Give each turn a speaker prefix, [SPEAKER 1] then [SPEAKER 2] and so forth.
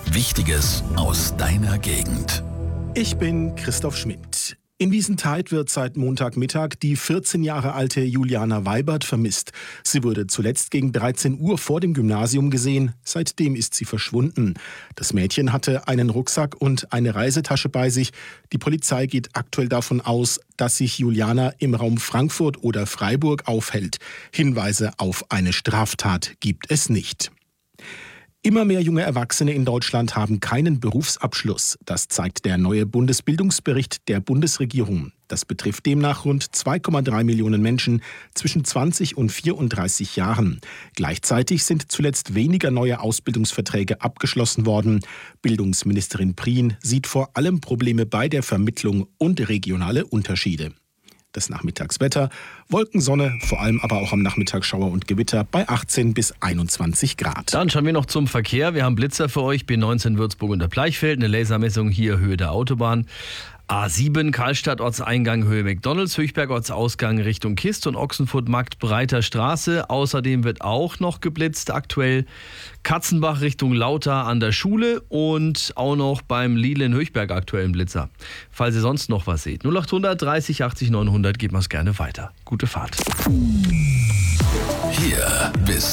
[SPEAKER 1] Wichtiges aus deiner Gegend.
[SPEAKER 2] Ich bin Christoph Schmidt. In Wiesentheid wird seit Montagmittag die 14 Jahre alte Juliana Weibert vermisst. Sie wurde zuletzt gegen 13 Uhr vor dem Gymnasium gesehen. Seitdem ist sie verschwunden. Das Mädchen hatte einen Rucksack und eine Reisetasche bei sich. Die Polizei geht aktuell davon aus, dass sich Juliana im Raum Frankfurt oder Freiburg aufhält. Hinweise auf eine Straftat gibt es nicht. Immer mehr junge Erwachsene in Deutschland haben keinen Berufsabschluss. Das zeigt der neue Bundesbildungsbericht der Bundesregierung. Das betrifft demnach rund 2,3 Millionen Menschen zwischen 20 und 34 Jahren. Gleichzeitig sind zuletzt weniger neue Ausbildungsverträge abgeschlossen worden. Bildungsministerin Prien sieht vor allem Probleme bei der Vermittlung und regionale Unterschiede. Das Nachmittagswetter, Wolkensonne, vor allem aber auch am Nachmittag Schauer und Gewitter bei 18 bis 21 Grad.
[SPEAKER 3] Dann schauen wir noch zum Verkehr. Wir haben Blitzer für euch, B19 Würzburg unter Bleichfeld, eine Lasermessung hier Höhe der Autobahn. A7 Karlstadt Ortseingang Höhe McDonalds, Höchberg Ortsausgang Richtung Kist und Ochsenfurt Markt Breiter Straße. Außerdem wird auch noch geblitzt aktuell Katzenbach Richtung Lauter an der Schule und auch noch beim Lidl in Höchberg aktuellen Blitzer. Falls ihr sonst noch was seht. 0800 30 80 900, gebt mir's gerne weiter. Gute Fahrt.
[SPEAKER 1] Hier bist